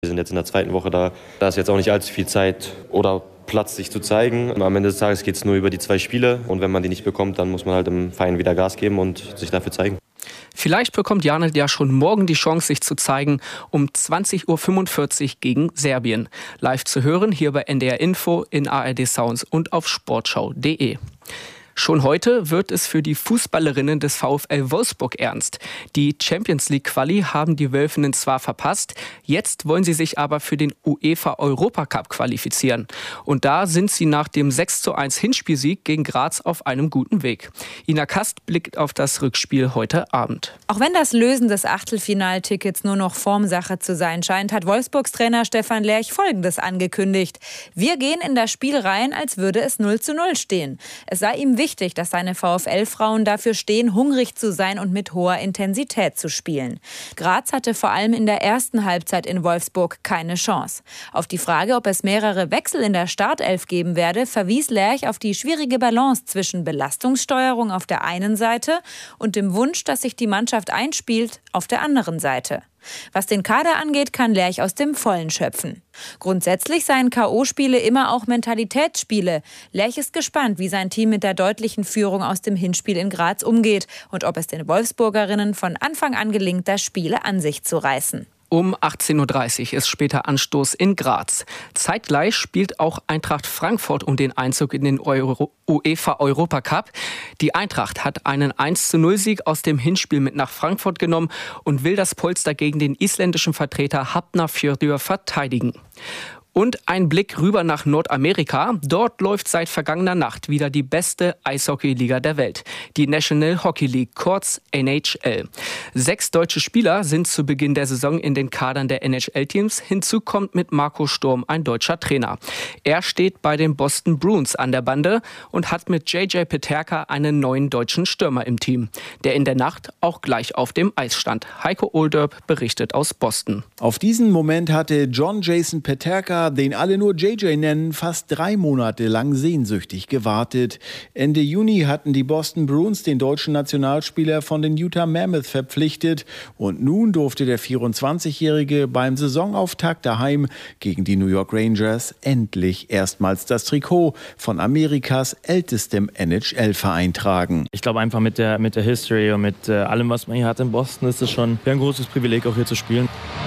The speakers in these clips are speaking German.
Wir sind jetzt in der zweiten Woche da. Da ist jetzt auch nicht allzu viel Zeit oder Platz, sich zu zeigen. Am Ende des Tages geht es nur über die 2 Spiele. Und wenn man die nicht bekommt, dann muss man halt im Verein wieder Gas geben und sich dafür zeigen. Vielleicht bekommt Janelt ja schon morgen die Chance, sich zu zeigen, um 20.45 Uhr gegen Serbien. Live zu hören hier bei NDR Info, in ARD Sounds und auf sportschau.de. Schon heute wird es für die Fußballerinnen des VfL Wolfsburg ernst. Die Champions-League-Quali haben die Wölfinnen zwar verpasst, jetzt wollen sie sich aber für den UEFA-Europacup qualifizieren. Und da sind sie nach dem 6:1 Hinspielsieg gegen Graz auf einem guten Weg. Ina Kast blickt auf das Rückspiel heute Abend. Auch wenn das Lösen des Achtelfinaltickets nur noch Formsache zu sein scheint, hat Wolfsburgs Trainer Stefan Lerch Folgendes angekündigt: Wir gehen in das Spiel rein, als würde es 0:0 stehen. Es sei ihm wichtig, dass seine VfL-Frauen dafür stehen, hungrig zu sein und mit hoher Intensität zu spielen. Graz hatte vor allem in der ersten Halbzeit in Wolfsburg keine Chance. Auf die Frage, ob es mehrere Wechsel in der Startelf geben werde, verwies Lerch auf die schwierige Balance zwischen Belastungssteuerung auf der einen Seite und dem Wunsch, dass sich die Mannschaft einspielt, auf der anderen Seite. Was den Kader angeht, kann Lerch aus dem Vollen schöpfen. Grundsätzlich seien K.O.-Spiele immer auch Mentalitätsspiele. Lerch ist gespannt, wie sein Team mit der deutlichen Führung aus dem Hinspiel in Graz umgeht und ob es den Wolfsburgerinnen von Anfang an gelingt, das Spiel an sich zu reißen. Um 18:30 Uhr ist später Anstoß in Graz. Zeitgleich spielt auch Eintracht Frankfurt um den Einzug in den UEFA-Europacup. Die Eintracht hat einen 1:0-Sieg aus dem Hinspiel mit nach Frankfurt genommen und will das Polster gegen den isländischen Vertreter Hafnarfjörður verteidigen. Und ein Blick rüber nach Nordamerika. Dort läuft seit vergangener Nacht wieder die beste Eishockey-Liga der Welt. Die National Hockey League, kurz NHL. 6 deutsche Spieler sind zu Beginn der Saison in den Kadern der NHL-Teams. Hinzu kommt mit Marco Sturm ein deutscher Trainer. Er steht bei den Boston Bruins an der Bande und hat mit JJ Peterka einen neuen deutschen Stürmer im Team, der in der Nacht auch gleich auf dem Eis stand. Heiko Olderb berichtet aus Boston. Auf diesen Moment hatte John Jason Peterka, den alle nur JJ nennen, fast 3 Monate lang sehnsüchtig gewartet. Ende Juni hatten die Boston Bruins den deutschen Nationalspieler von den Utah Mammoth verpflichtet und nun durfte der 24-Jährige beim Saisonauftakt daheim gegen die New York Rangers endlich erstmals das Trikot von Amerikas ältestem NHL-Verein tragen. Ich glaube einfach mit der History und mit allem, was man hier hat in Boston, ist es schon ein großes Privileg, auch hier zu spielen.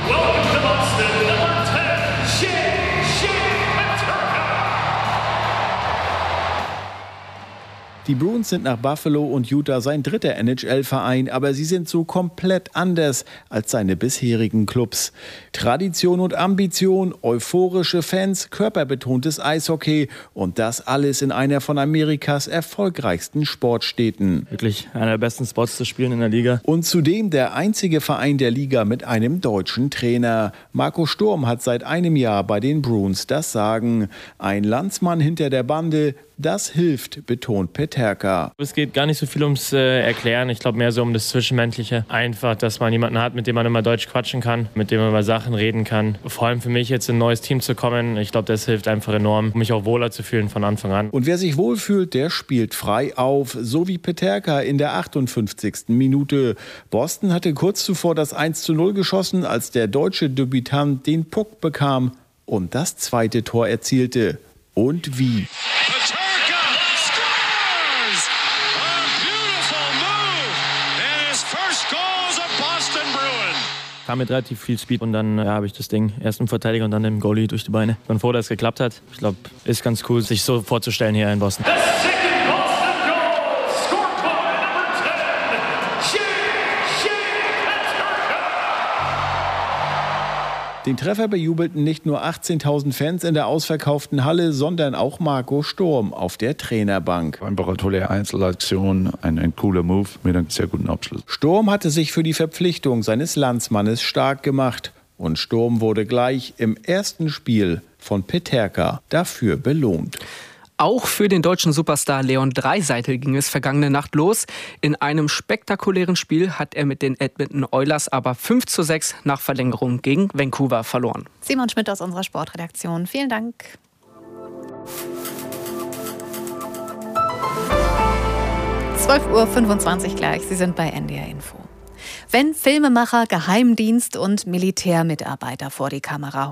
Die Bruins sind nach Buffalo und Utah sein 3. NHL-Verein, aber sie sind so komplett anders als seine bisherigen Clubs. Tradition und Ambition, euphorische Fans, körperbetontes Eishockey und das alles in einer von Amerikas erfolgreichsten Sportstädten. Wirklich einer der besten Spots zu spielen in der Liga. Und zudem der einzige Verein der Liga mit einem deutschen Trainer. Marco Sturm hat seit einem Jahr bei den Bruins das Sagen. Ein Landsmann hinter der Bande. Das hilft, betont Peterka. Es geht gar nicht so viel ums Erklären. Ich glaube mehr so um das Zwischenmenschliche. Einfach, dass man jemanden hat, mit dem man immer Deutsch quatschen kann, mit dem man über Sachen reden kann. Vor allem für mich jetzt in ein neues Team zu kommen, ich glaube, das hilft einfach enorm, um mich auch wohler zu fühlen von Anfang an. Und wer sich wohlfühlt, der spielt frei auf, so wie Peterka in der 58. Minute. Boston hatte kurz zuvor das 1:0 geschossen, als der deutsche Debütant den Puck bekam und das zweite Tor erzielte. Und wie? Kam mit relativ viel Speed und dann habe ich das Ding erst im Verteidiger und dann im Goalie durch die Beine. Bin froh, dass es geklappt hat. Ich glaube, ist ganz cool, sich so vorzustellen hier in Boston. Den Treffer bejubelten nicht nur 18.000 Fans in der ausverkauften Halle, sondern auch Marco Sturm auf der Trainerbank. Einfach eine tolle Einzelaktion, ein cooler Move mit einem sehr guten Abschluss. Sturm hatte sich für die Verpflichtung seines Landsmannes stark gemacht. Und Sturm wurde gleich im ersten Spiel von Peterka dafür belohnt. Auch für den deutschen Superstar Leon Draisaitl ging es vergangene Nacht los. In einem spektakulären Spiel hat er mit den Edmonton Oilers aber 5:6 nach Verlängerung gegen Vancouver verloren. Simon Schmidt aus unserer Sportredaktion. Vielen Dank. 12:25 Uhr gleich. Sie sind bei NDR Info. wenn Filmemacher, Geheimdienst und Militärmitarbeiter vor die Kamera